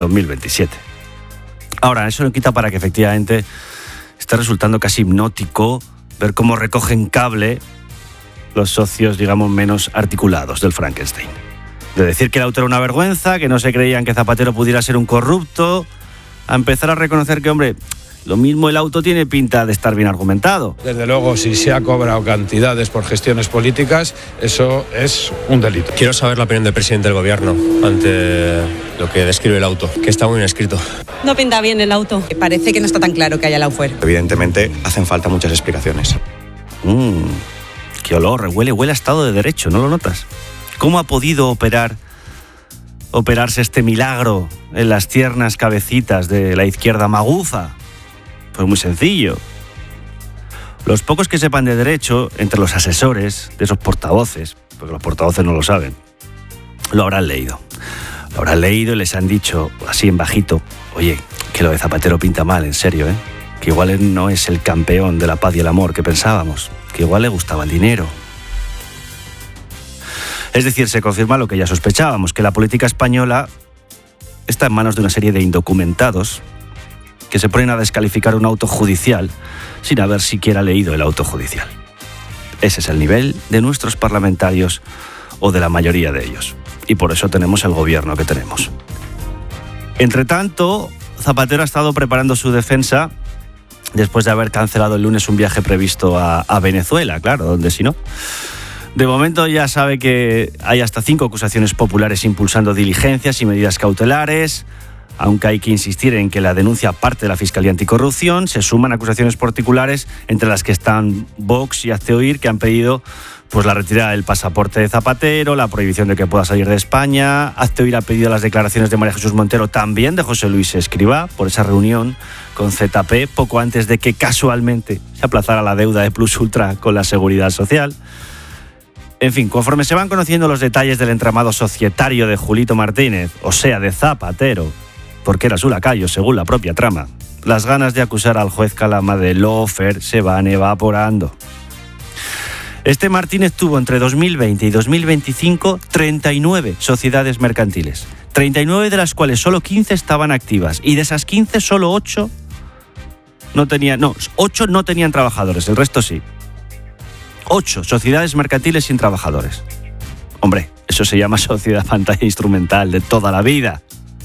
2027. Ahora, eso no quita para que efectivamente esté resultando casi hipnótico ver cómo recogen cable los socios, digamos, menos articulados del Frankenstein. De decir que el auto era una vergüenza, que no se creían que Zapatero pudiera ser un corrupto, a empezar a reconocer que, hombre, lo mismo el auto tiene pinta de estar bien argumentado. Desde luego, si se ha cobrado cantidades por gestiones políticas, eso es un delito. Quiero saber la opinión del presidente del gobierno ante lo que describe el auto, que está muy bien escrito. No pinta bien el auto. Parece que no está tan claro que haya laufer. Evidentemente, hacen falta muchas explicaciones. Qué olor, huele a Estado de Derecho, ¿no lo notas? ¿Cómo ha podido operarse este milagro en las tiernas cabecitas de la izquierda maguza? Pues muy sencillo. Los pocos que sepan de derecho, entre los asesores de esos portavoces, porque los portavoces no lo saben, lo habrán leído. Lo habrán leído y les han dicho, así en bajito, oye, que lo de Zapatero pinta mal, en serio, ¿eh? Que igual él no es el campeón de la paz y el amor que pensábamos, que igual le gustaba el dinero. Es decir, se confirma lo que ya sospechábamos, que la política española está en manos de una serie de indocumentados que se ponen a descalificar un auto judicial sin haber siquiera leído el auto judicial. Ese es el nivel de nuestros parlamentarios o de la mayoría de ellos. Y por eso tenemos el gobierno que tenemos. Entre tanto, Zapatero ha estado preparando su defensa después de haber cancelado el lunes un viaje previsto a Venezuela, claro, donde si no. De momento ya sabe que hay hasta 5 acusaciones populares impulsando diligencias y medidas cautelares, aunque hay que insistir en que la denuncia parte de la Fiscalía Anticorrupción. Se suman acusaciones particulares, entre las que están Vox y Hazte Oír, que han pedido pues la retirada del pasaporte de Zapatero, la prohibición de que pueda salir de España. Hazte Oír ha pedido las declaraciones de María Jesús Montero, también de José Luis Escrivá, por esa reunión con ZP, poco antes de que casualmente se aplazara la deuda de Plus Ultra con la Seguridad Social. En fin, conforme se van conociendo los detalles del entramado societario de Julito Martínez, o sea, de Zapatero, porque era su lacayo, según la propia trama, las ganas de acusar al juez Calama de lawfare se van evaporando. Este Martínez tuvo entre 2020 y 2025 39 sociedades mercantiles, 39 de las cuales solo 15 estaban activas, y de esas 15 solo 8 no tenían trabajadores, el resto sí. 8 sociedades mercantiles sin trabajadores. Hombre, eso se llama sociedad pantalla instrumental de toda la vida.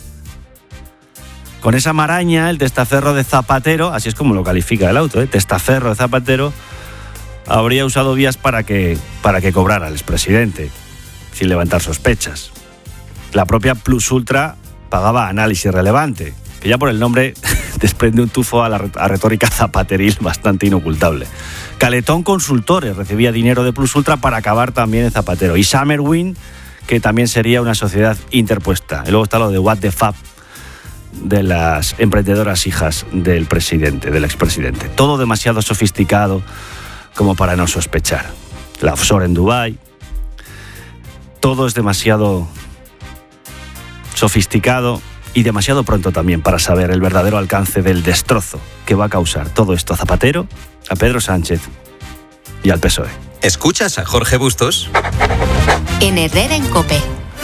Con esa maraña, el testaferro de Zapatero, así es como lo califica el auto, testaferro de Zapatero, habría usado vías para que cobrara el expresidente, sin levantar sospechas. La propia Plus Ultra pagaba Análisis Relevante, que ya por el nombre desprende un tufo a retórica zapateril bastante inocultable. Caletón Consultores recibía dinero de Plus Ultra para acabar también en Zapatero. Y Summerwin, que también sería una sociedad interpuesta. Y luego está lo de What the Fuck, de las emprendedoras hijas del presidente, del expresidente. Todo demasiado sofisticado como para no sospechar. La offshore en Dubái. Todo es demasiado sofisticado y demasiado pronto también para saber el verdadero alcance del destrozo que va a causar todo esto a Zapatero, a Pedro Sánchez y al PSOE. ¿Escuchas a Jorge Bustos? En Herrera en COPE.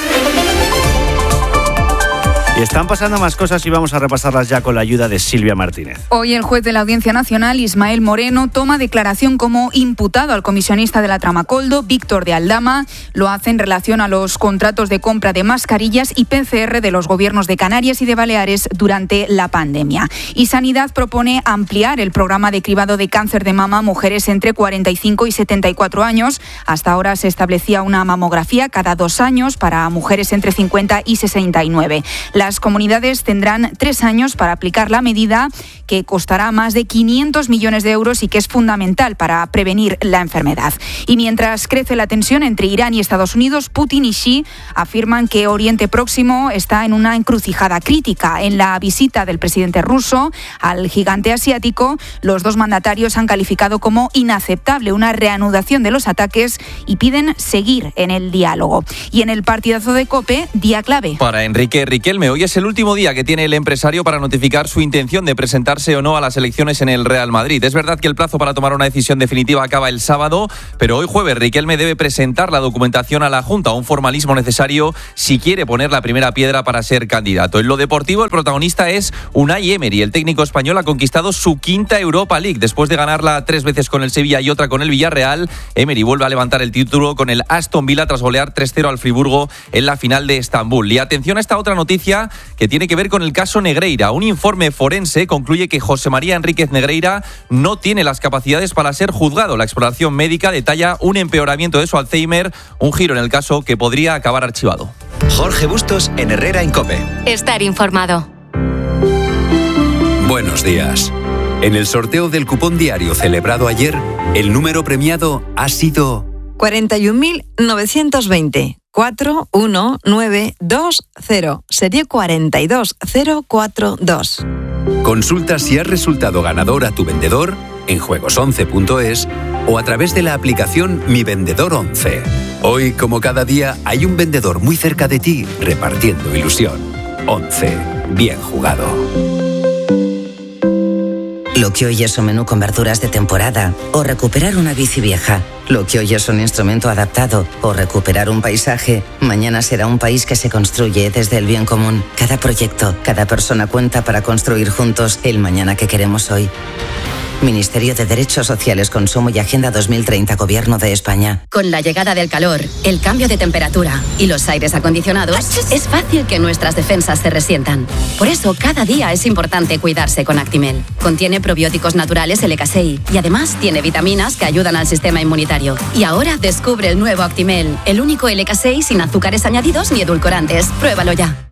Y están pasando más cosas y vamos a repasarlas ya con la ayuda de Silvia Martínez. Hoy el juez de la Audiencia Nacional, Ismael Moreno, toma declaración como imputado al comisionista de la trama Koldo, Víctor de Aldama. Lo hace en relación a los contratos de compra de mascarillas y PCR de los gobiernos de Canarias y de Baleares durante la pandemia. Y Sanidad propone ampliar el programa de cribado de cáncer de mama a mujeres entre 45 y 74 años. Hasta ahora se establecía una mamografía cada 2 años para mujeres entre 50 y 69. Las comunidades tendrán 3 años para aplicar la medida, que costará más de 500 millones de euros y que es fundamental para prevenir la enfermedad. Y mientras crece la tensión entre Irán y Estados Unidos, Putin y Xi afirman que Oriente Próximo está en una encrucijada crítica. En la visita del presidente ruso al gigante asiático, los dos mandatarios han calificado como inaceptable una reanudación de los ataques y piden seguir en el diálogo. Y en el partidazo de COPE, día clave. Para Enrique Riquelme, Hoy es el último día que tiene el empresario para notificar su intención de presentarse o no a las elecciones en el Real Madrid. Es verdad que el plazo para tomar una decisión definitiva acaba el sábado, pero hoy jueves Riquelme debe presentar la documentación a la Junta, un formalismo necesario si quiere poner la primera piedra para ser candidato. En lo deportivo, el protagonista es Unai Emery. El técnico español ha conquistado su quinta Europa League. Después de ganarla 3 veces con el Sevilla y otra con el Villarreal, Emery vuelve a levantar el título con el Aston Villa tras golear 3-0 al Friburgo en la final de Estambul. Y atención a esta otra noticia que tiene que ver con el caso Negreira. Un informe forense concluye que José María Enríquez Negreira no tiene las capacidades para ser juzgado. La exploración médica detalla un empeoramiento de su Alzheimer, un giro en el caso que podría acabar archivado. Jorge Bustos en Herrera en COPE. Estar informado. Buenos días. En el sorteo del cupón diario celebrado ayer, el número premiado ha sido 41.920. 41920, serie 42042. Consulta si has resultado ganador a tu vendedor en juegos11.es o a través de la aplicación Mi Vendedor 11. Hoy, como cada día, hay un vendedor muy cerca de ti repartiendo ilusión. 11. Bien jugado. Lo que hoy es un menú con verduras de temporada o recuperar una bici vieja. Lo que hoy es un instrumento adaptado o recuperar un paisaje, mañana será un país que se construye desde el bien común. Cada proyecto, cada persona cuenta para construir juntos el mañana que queremos hoy. Ministerio de Derechos Sociales, Consumo y Agenda 2030, Gobierno de España. Con la llegada del calor, el cambio de temperatura y los aires acondicionados, es fácil que nuestras defensas se resientan. Por eso, cada día es importante cuidarse con Actimel. Contiene probióticos naturales LK6 y además tiene vitaminas que ayudan al sistema inmunitario. Y ahora descubre el nuevo Actimel, el único LK6 sin azúcares añadidos ni edulcorantes. Pruébalo ya.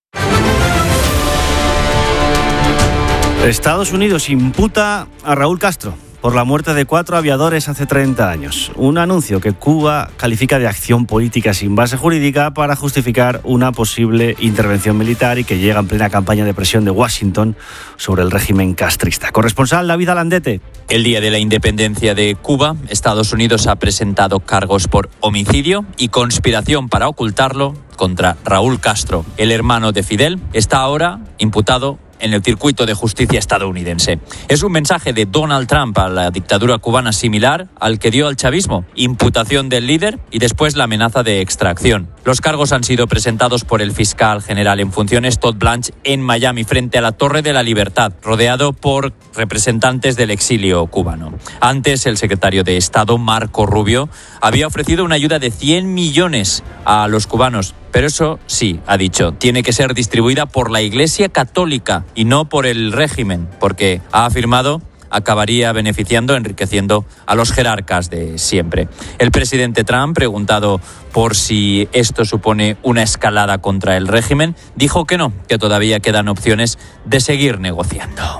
Estados Unidos imputa a Raúl Castro por la muerte de 4 aviadores hace 30 años. Un anuncio que Cuba califica de acción política sin base jurídica para justificar una posible intervención militar y que llega en plena campaña de presión de Washington sobre el régimen castrista. Corresponsal David Alandete. El día de la independencia de Cuba, Estados Unidos ha presentado cargos por homicidio y conspiración para ocultarlo contra Raúl Castro. El hermano de Fidel está ahora imputado en el circuito de justicia estadounidense. Es un mensaje de Donald Trump a la dictadura cubana similar al que dio al chavismo. Imputación del líder y después la amenaza de extracción. Los cargos han sido presentados por el fiscal general en funciones Todd Blanche en Miami frente a la Torre de la Libertad, rodeado por representantes del exilio cubano. Antes, el secretario de Estado, Marco Rubio, había ofrecido una ayuda de 100 millones a los cubanos. Pero eso sí, ha dicho, tiene que ser distribuida por la Iglesia Católica y no por el régimen, porque, ha afirmado, acabaría beneficiando, enriqueciendo a los jerarcas de siempre. El presidente Trump, preguntado por si esto supone una escalada contra el régimen, dijo que no, que todavía quedan opciones de seguir negociando.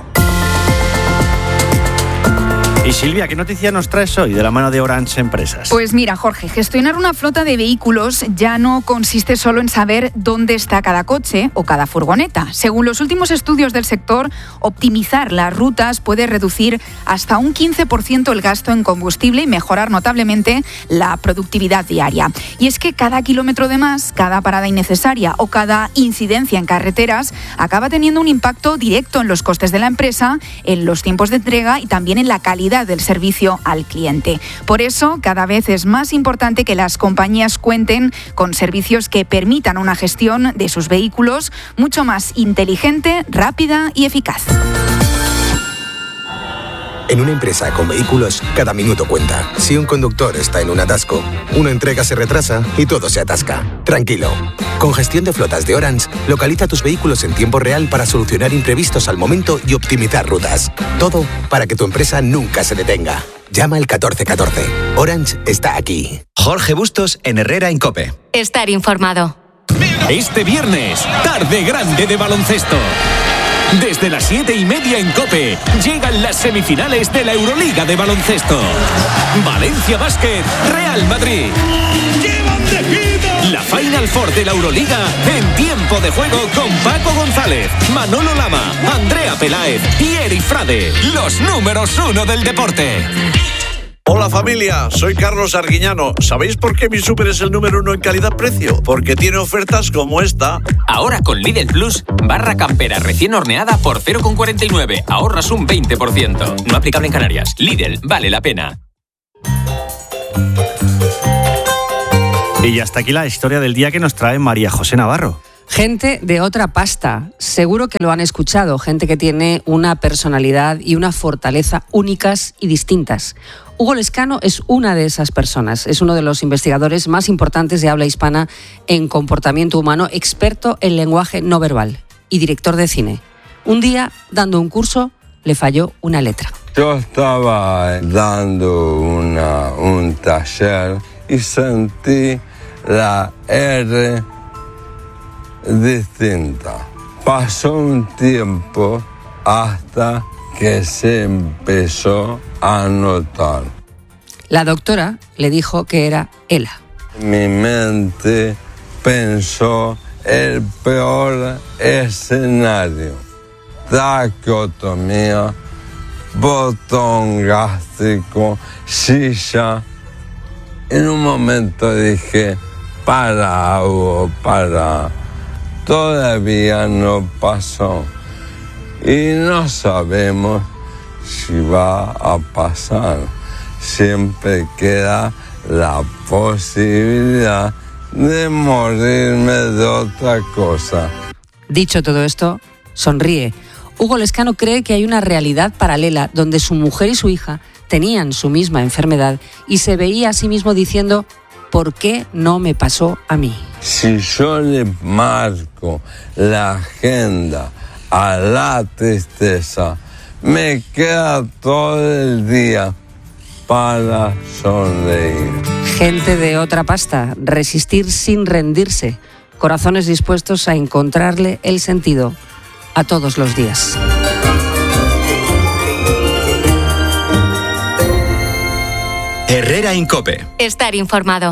Y Silvia, ¿qué noticia nos traes hoy de la mano de Orange Empresas? Pues mira, Jorge, gestionar una flota de vehículos ya no consiste solo en saber dónde está cada coche o cada furgoneta. Según los últimos estudios del sector, optimizar las rutas puede reducir hasta un 15% el gasto en combustible y mejorar notablemente la productividad diaria. Y es que cada kilómetro de más, cada parada innecesaria o cada incidencia en carreteras acaba teniendo un impacto directo en los costes de la empresa, en los tiempos de entrega y también en la calidad del servicio al cliente. Por eso, cada vez es más importante que las compañías cuenten con servicios que permitan una gestión de sus vehículos mucho más inteligente, rápida y eficaz. En una empresa con vehículos, cada minuto cuenta. Si un conductor está en un atasco, una entrega se retrasa y todo se atasca. Tranquilo. Con gestión de flotas de Orange, localiza tus vehículos en tiempo real para solucionar imprevistos al momento y optimizar rutas. Todo para que tu empresa nunca se detenga. Llama al 1414. Orange está aquí. Jorge Bustos en Herrera en COPE. Estar informado. Este viernes, tarde grande de baloncesto. Desde las 7:30 en COPE llegan las semifinales de la Euroliga de baloncesto. Valencia Basket, Real Madrid. La Final Four de la Euroliga en tiempo de juego con Paco González, Manolo Lama, Andrea Peláez y Eri Frade, los números 1 del deporte. Hola familia, soy Carlos Arguiñano. ¿Sabéis por qué mi súper es el número 1 en calidad-precio? Porque tiene ofertas como esta. Ahora con Lidl Plus, barra campera recién horneada por 0,49. Ahorras un 20%. No aplicable en Canarias. Lidl, vale la pena. Y hasta aquí la historia del día que nos trae María José Navarro. Gente de otra pasta, seguro que lo han escuchado, gente que tiene una personalidad y una fortaleza únicas y distintas. Hugo Lescano es una de esas personas, es uno de los investigadores más importantes de habla hispana en comportamiento humano, experto en lenguaje no verbal y director de cine. Un día, dando un curso, le falló una letra. Yo estaba dando un taller y sentí la R distinta. Pasó un tiempo hasta que se empezó a notar. La doctora le dijo que era ELA. Mi mente pensó el peor escenario. Traqueotomía, botón gástrico, silla. En un momento dije, para, Hugo, para. Todavía no pasó y no sabemos si va a pasar. Siempre queda la posibilidad de morirme de otra cosa. Dicho todo esto, sonríe. Hugo Lescano cree que hay una realidad paralela donde su mujer y su hija tenían su misma enfermedad y se veía a sí mismo diciendo: ¿por qué no me pasó a mí? Si yo le marco la agenda a la tristeza, me queda todo el día para sonreír. Gente de otra pasta, resistir sin rendirse, corazones dispuestos a encontrarle el sentido a todos los días. Herrera en COPE. Estar informado.